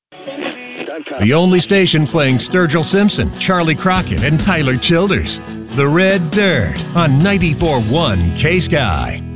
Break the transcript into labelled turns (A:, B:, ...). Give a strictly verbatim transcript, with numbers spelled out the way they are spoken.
A: The only station playing Sturgill Simpson, Charlie Crockett, and Tyler Childers. The Red Dirt on ninety-four point one K-Sky.